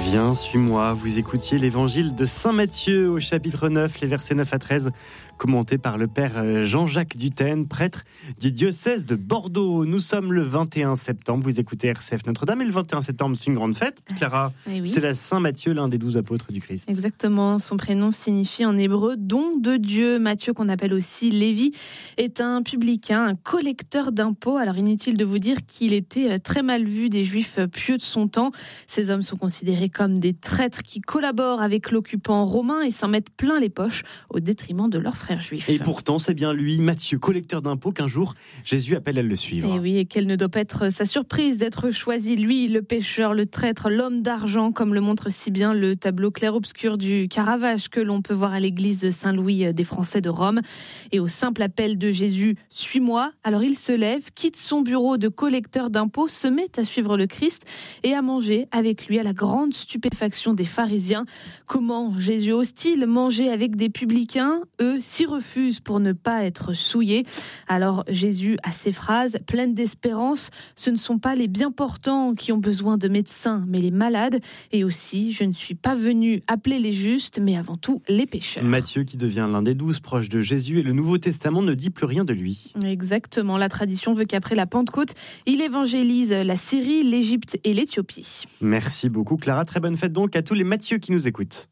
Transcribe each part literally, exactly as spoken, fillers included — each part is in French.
Viens, suis-moi. Vous écoutiez l'évangile de Saint Matthieu au chapitre neuf, les versets neuf à treize, commenté par le père Jean-Jacques Dutène, prêtre du diocèse de Bordeaux. Nous sommes le vingt et un septembre. Vous écoutez R C F Notre-Dame et le vingt et un septembre, c'est une grande fête. Clara, eh oui. C'est la Saint Matthieu, l'un des douze apôtres du Christ. Exactement. Son prénom signifie en hébreu don de Dieu. Matthieu, qu'on appelle aussi Lévi, est un publicain, un collecteur d'impôts. Alors inutile de vous dire qu'il était très mal vu des Juifs pieux de son temps. Ces hommes sont considérés comme des traîtres qui collaborent avec l'occupant romain et s'en mettent plein les poches au détriment de leurs frères juifs. Et pourtant, c'est bien lui, Matthieu, collecteur d'impôts, qu'un jour Jésus appelle à le suivre. Et oui, et quelle ne doit pas être sa surprise d'être choisi, lui, le pécheur, le traître, l'homme d'argent, comme le montre si bien le tableau clair-obscur du Caravage que l'on peut voir à l'église Saint-Louis des Français de Rome. Et au simple appel de Jésus, « Suis-moi », alors il se lève, quitte son bureau de collecteur d'impôts, se met à suivre le Christ et à manger avec lui à la grande stupéfaction des pharisiens. Comment Jésus ose-t-il manger avec des publicains? Eux s'y refusent pour ne pas être souillés. Alors Jésus a ces phrases pleines d'espérance. Ce ne sont pas les bien portants qui ont besoin de médecins, mais les malades. Et aussi, je ne suis pas venu appeler les justes, mais avant tout les pécheurs. Matthieu qui devient l'un des douze proches de Jésus et le Nouveau Testament ne dit plus rien de lui. Exactement. La tradition veut qu'après la Pentecôte, il évangélise la Syrie, l'Égypte et l'Éthiopie. Merci beaucoup Clara. Très bonne fête donc à tous les Matthieu qui nous écoutent.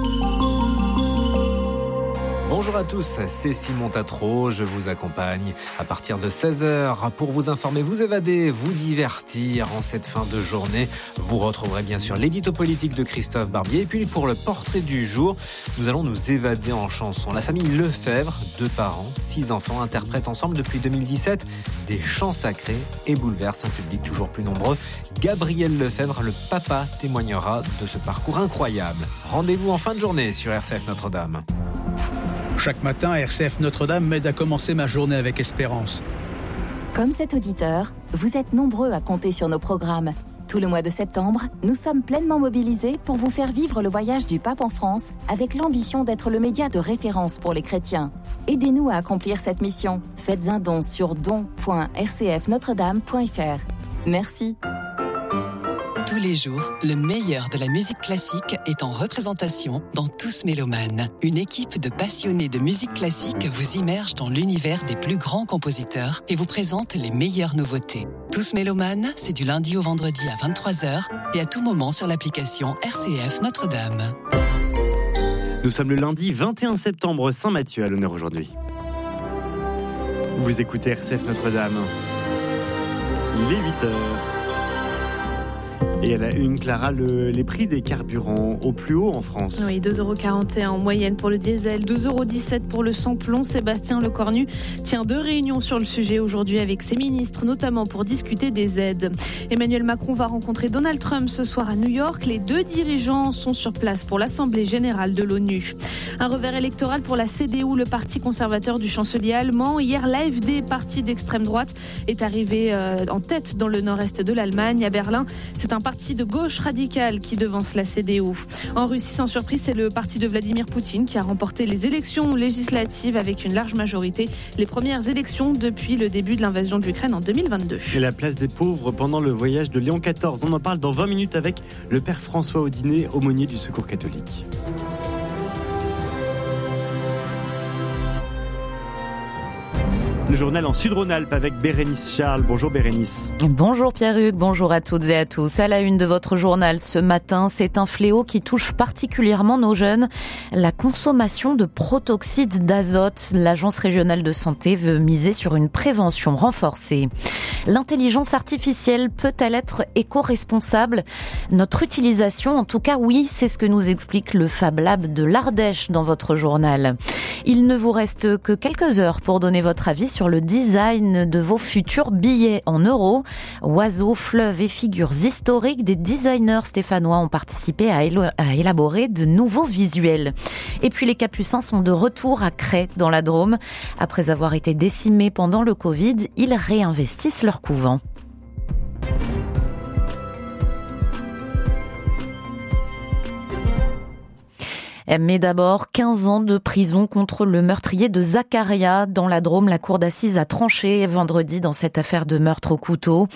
Bonjour à tous, c'est Simon Tatro, je vous accompagne à partir de seize heures pour vous informer, vous évader, vous divertir en cette fin de journée. Vous retrouverez bien sûr l'édito politique de Christophe Barbier et puis pour le portrait du jour, nous allons nous évader en chanson. La famille Lefebvre, deux parents, six enfants, interprètent ensemble depuis deux mille dix-sept des chants sacrés et bouleversent un public toujours plus nombreux. Gabriel Lefebvre, le papa, témoignera de ce parcours incroyable. Rendez-vous en fin de journée sur R C F Notre-Dame. Chaque matin, R C F Notre-Dame m'aide à commencer ma journée avec espérance. Comme cet auditeur, vous êtes nombreux à compter sur nos programmes. Tout le mois de septembre, nous sommes pleinement mobilisés pour vous faire vivre le voyage du pape en France avec l'ambition d'être le média de référence pour les chrétiens. Aidez-nous à accomplir cette mission. Faites un don sur don point r c f notre dame point f r. Merci. Tous les jours, le meilleur de la musique classique est en représentation dans Tous Mélomanes. Une équipe de passionnés de musique classique vous immerge dans l'univers des plus grands compositeurs et vous présente les meilleures nouveautés. Tous Mélomanes, c'est du lundi au vendredi à vingt-trois heures et à tout moment sur l'application R C F Notre-Dame. Nous sommes le lundi vingt et un septembre, Saint Matthieu à l'honneur aujourd'hui. Vous écoutez R C F Notre-Dame. Il est huit heures. Et à la une, Clara, le, les prix des carburants au plus haut en France. Oui, deux euros quarante et un en moyenne pour le diesel, deux euros dix-sept pour le samplon. Sébastien Lecornu tient deux réunions sur le sujet aujourd'hui avec ses ministres, notamment pour discuter des aides. Emmanuel Macron va rencontrer Donald Trump ce soir à New York. Les deux dirigeants sont sur place pour l'Assemblée générale de l'ONU. Un revers électoral pour la C D U, le parti conservateur du chancelier allemand. Hier, l'A F D, parti d'extrême droite, est arrivé euh, en tête dans le nord-est de l'Allemagne. À Berlin, c'est un parti de gauche radicale qui devance la C D U. En Russie, sans surprise, c'est le parti de Vladimir Poutine qui a remporté les élections législatives avec une large majorité. Les premières élections depuis le début de l'invasion de l'Ukraine en deux mille vingt-deux. Et la place des pauvres pendant le voyage de Léon quatorze. On en parle dans vingt minutes avec le père François Audinet, aumônier du Secours catholique. Le journal en Sud-Rhône-Alpes avec Bérénice Charles. Bonjour Bérénice. Bonjour Pierre-Hugues, bonjour à toutes et à tous. À la une de votre journal ce matin, c'est un fléau qui touche particulièrement nos jeunes. La consommation de protoxyde d'azote. L'Agence régionale de santé veut miser sur une prévention renforcée. L'intelligence artificielle peut-elle être éco-responsable? Notre utilisation, en tout cas oui, c'est ce que nous explique le Fab Lab de l'Ardèche dans votre journal. Il ne vous reste que quelques heures pour donner votre avis sur le design de vos futurs billets en euros. Oiseaux, fleuves et figures historiques, des designers stéphanois ont participé à, élo- à élaborer de nouveaux visuels. Et puis les Capucins sont de retour à Crest dans la Drôme. Après avoir été décimés pendant le Covid, ils réinvestissent leur couvent. Mais d'abord, quinze ans de prison contre le meurtrier de Zacharia. Dans la Drôme, la cour d'assises a tranché vendredi dans cette affaire de meurtre au couteau.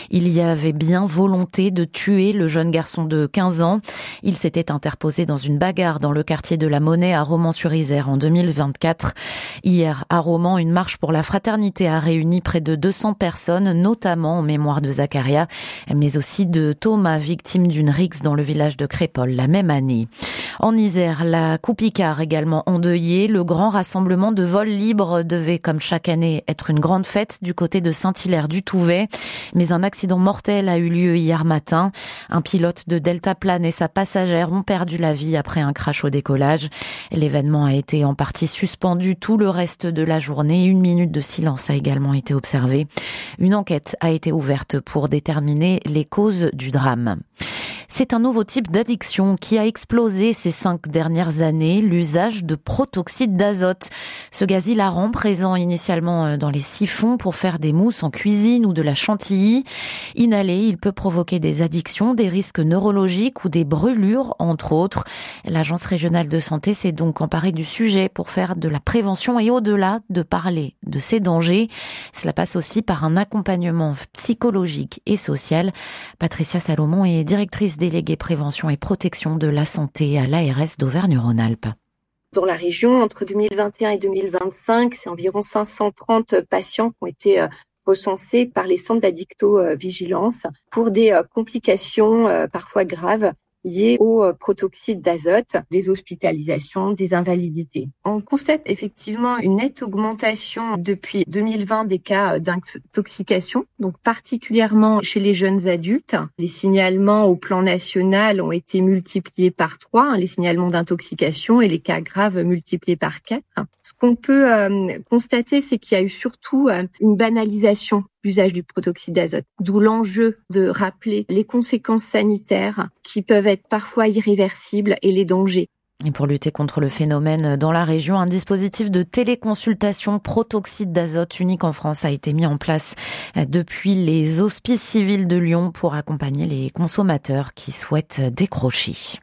Il y avait bien volonté de tuer le jeune garçon de quinze ans. Il s'était interposé dans une bagarre dans le quartier de la Monnaie à Romans-sur-Isère en deux mille vingt-quatre. Hier, à Romans, une marche pour la fraternité a réuni près de deux cents personnes, notamment en mémoire de Zacharia, mais aussi de Thomas, victime d'une rixe dans le village de Crépol la même année. En Isère, la Coupe Icare également endeuillée. Le grand rassemblement de vol libre devait, comme chaque année, être une grande fête du côté de Saint-Hilaire-du-Touvet. Mais un accident mortel a eu lieu hier matin. Un pilote de Deltaplane et sa passagère ont perdu la vie après un crash au décollage. L'événement a été en partie suspendu tout le reste de la journée. Une minute de silence a également été observée. Une enquête a été ouverte pour déterminer les causes du drame. C'est un nouveau type d'addiction qui a explosé ces cinq dernières années, l'usage de protoxyde d'azote. Ce gaz hilarant, présent initialement dans les siphons pour faire des mousses en cuisine ou de la chantilly. Inhalé, il peut provoquer des addictions, des risques neurologiques ou des brûlures, entre autres. L'Agence régionale de santé s'est donc emparée du sujet pour faire de la prévention et au-delà de parler de ces dangers. Cela passe aussi par un accompagnement psychologique et social. Patricia Salomon est directrice déléguée prévention et protection de la santé à l'A R S d'Auvergne-Rhône-Alpes. Dans la région, entre deux mille vingt et un et deux mille vingt-cinq, c'est environ cinq cent trente patients qui ont été recensés par les centres d'addictovigilance pour des complications parfois graves liées au protoxyde d'azote, des hospitalisations, des invalidités. On constate effectivement une nette augmentation depuis deux mille vingt des cas d'intoxication, donc particulièrement chez les jeunes adultes. Les signalements au plan national ont été multipliés par trois, hein, les signalements d'intoxication, et les cas graves multipliés par quatre. Ce qu'on peut euh, constater, c'est qu'il y a eu surtout euh, une banalisation l'usage du protoxyde d'azote. D'où l'enjeu de rappeler les conséquences sanitaires qui peuvent être parfois irréversibles et les dangers. Et pour lutter contre le phénomène dans la région, un dispositif de téléconsultation protoxyde d'azote unique en France a été mis en place depuis les hospices civils de Lyon pour accompagner les consommateurs qui souhaitent décrocher.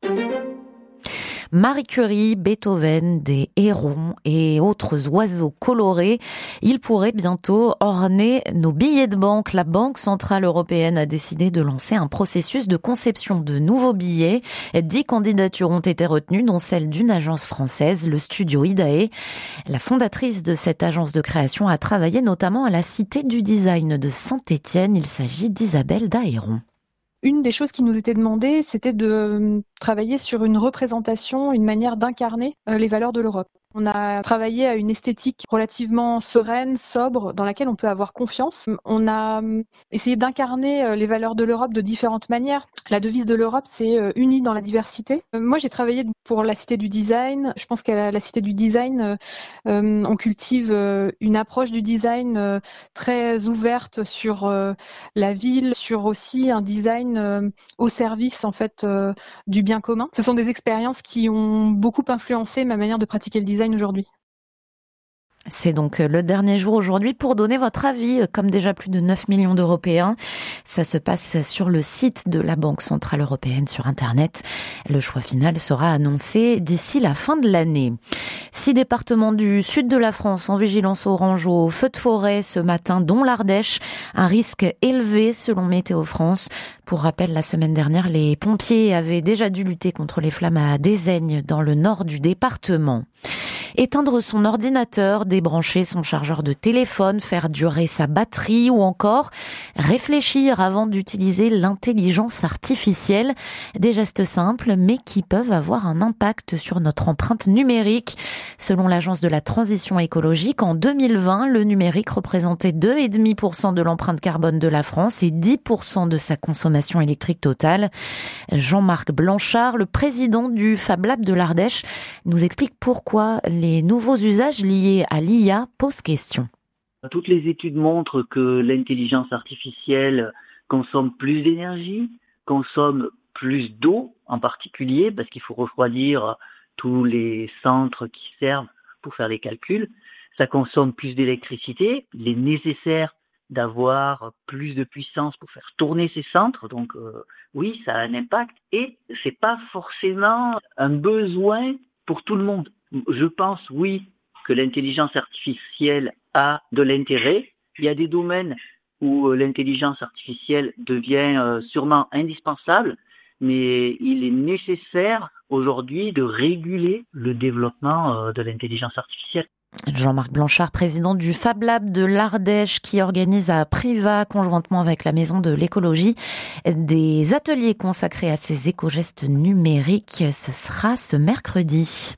Marie Curie, Beethoven, des hérons et autres oiseaux colorés. Ils pourraient bientôt orner nos billets de banque. La Banque centrale européenne a décidé de lancer un processus de conception de nouveaux billets. Dix candidatures ont été retenues, dont celle d'une agence française, le studio Idae. La fondatrice de cette agence de création a travaillé notamment à la Cité du Design de Saint-Étienne. Il s'agit d'Isabelle Dahéron. Une des choses qui nous était demandée, c'était de travailler sur une représentation, une manière d'incarner les valeurs de l'Europe. On a travaillé à une esthétique relativement sereine, sobre, dans laquelle on peut avoir confiance. On a essayé d'incarner les valeurs de l'Europe de différentes manières. La devise de l'Europe, c'est « unie dans la diversité ». Moi, j'ai travaillé pour la Cité du Design. Je pense qu'à la Cité du Design, euh, on cultive une approche du design euh, très ouverte sur euh, la ville, sur aussi un design euh, au service en fait euh, du bien commun. Ce sont des expériences qui ont beaucoup influencé ma manière de pratiquer le design aujourd'hui. C'est donc le dernier jour aujourd'hui pour donner votre avis, comme déjà plus de neuf millions d'Européens. Ça se passe sur le site de la Banque centrale européenne sur Internet. Le choix final sera annoncé d'ici la fin de l'année. Six départements du sud de la France en vigilance orange au feu de forêt ce matin, dont l'Ardèche. Un risque élevé selon Météo France. Pour rappel, la semaine dernière, les pompiers avaient déjà dû lutter contre les flammes à Dézaigne dans le nord du département. Éteindre son ordinateur, débrancher son chargeur de téléphone, faire durer sa batterie ou encore réfléchir avant d'utiliser l'intelligence artificielle. Des gestes simples mais qui peuvent avoir un impact sur notre empreinte numérique. Selon l'Agence de la transition écologique, en deux mille vingt, le numérique représentait deux virgule cinq pour cent de l'empreinte carbone de la France et dix pour cent de sa consommation électrique totale. Jean-Marc Blanchard, le président du Fab Lab de l'Ardèche, nous explique pourquoi les nouveaux usages liés à l'I A posent question. Toutes les études montrent que l'intelligence artificielle consomme plus d'énergie, consomme plus d'eau en particulier, parce qu'il faut refroidir tous les centres qui servent pour faire les calculs. Ça consomme plus d'électricité. Il est nécessaire d'avoir plus de puissance pour faire tourner ces centres. Donc euh, oui, ça a un impact. Et c'est pas forcément un besoin pour tout le monde. Je pense, oui, que l'intelligence artificielle a de l'intérêt. Il y a des domaines où l'intelligence artificielle devient sûrement indispensable, mais il est nécessaire aujourd'hui de réguler le développement de l'intelligence artificielle. Jean-Marc Blanchard, président du Fab Lab de l'Ardèche, qui organise à Privas, conjointement avec la Maison de l'écologie, des ateliers consacrés à ces éco-gestes numériques. Ce sera ce mercredi.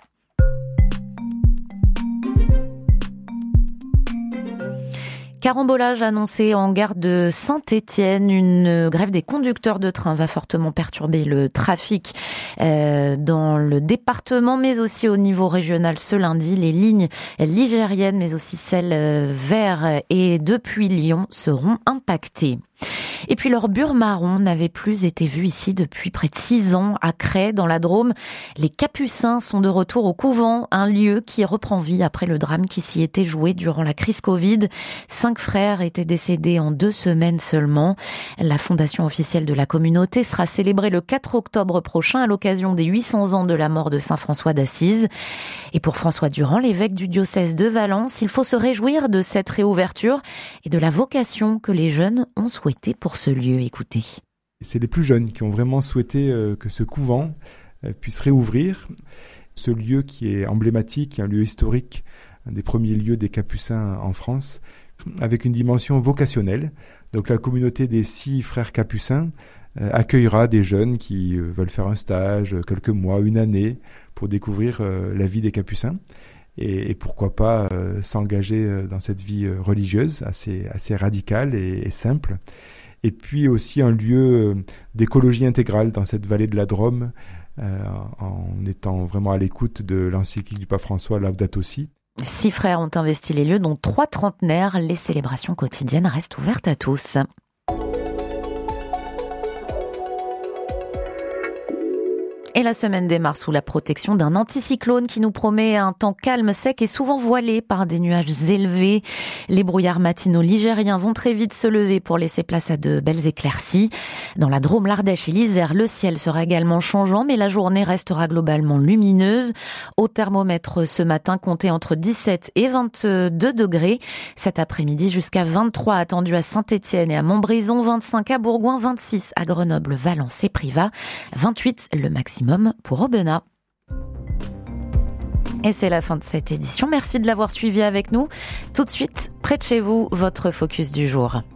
Carambolage annoncé en gare de Saint-Étienne. Une grève des conducteurs de train va fortement perturber le trafic euh, dans le département, mais aussi au niveau régional ce lundi. Les lignes ligériennes, mais aussi celles vers et depuis Lyon seront impactées. Et puis leur bure marron n'avait plus été vue ici depuis près de six ans à Crest, dans la Drôme. Les Capucins sont de retour au couvent, un lieu qui reprend vie après le drame qui s'y était joué durant la crise Covid. Cinq frères étaient décédés en deux semaines seulement. La fondation officielle de la communauté sera célébrée le quatre octobre prochain à l'occasion des huit cents ans de la mort de saint François d'Assise. Et pour François Durand, l'évêque du diocèse de Valence, il faut se réjouir de cette réouverture et de la vocation que les jeunes ont souhaitée pour ce lieu. Écoutez. C'est les plus jeunes qui ont vraiment souhaité euh, que ce couvent euh, puisse réouvrir. Ce lieu qui est emblématique, un lieu historique, un des premiers lieux des Capucins en France, avec une dimension vocationnelle. Donc la communauté des six frères Capucins euh, accueillera des jeunes qui euh, veulent faire un stage, quelques mois, une année, pour découvrir euh, la vie des Capucins. Et, et pourquoi pas euh, s'engager euh, dans cette vie euh, religieuse assez, assez radicale et, et simple. Et puis aussi un lieu euh, d'écologie intégrale dans cette vallée de la Drôme, euh, en étant vraiment à l'écoute de l'encyclique du pape François Laudato Si. Six frères ont investi les lieux, dont trois trentenaires. Les célébrations quotidiennes restent ouvertes à tous. Et la semaine démarre sous la protection d'un anticyclone qui nous promet un temps calme, sec et souvent voilé par des nuages élevés. Les brouillards matinaux ligériens vont très vite se lever pour laisser place à de belles éclaircies. Dans la Drôme, l'Ardèche et l'Isère, le ciel sera également changeant, mais la journée restera globalement lumineuse. Au thermomètre ce matin, comptez entre dix-sept et vingt-deux degrés. Cet après-midi, jusqu'à vingt-trois attendus à Saint-Étienne et à Montbrison, vingt-cinq à Bourgoin, vingt-six à Grenoble, Valence et Privas, vingt-huit le maximum pour Aubenas. Et c'est la fin de cette édition. Merci de l'avoir suivi avec nous. Tout de suite, près de chez vous, votre focus du jour.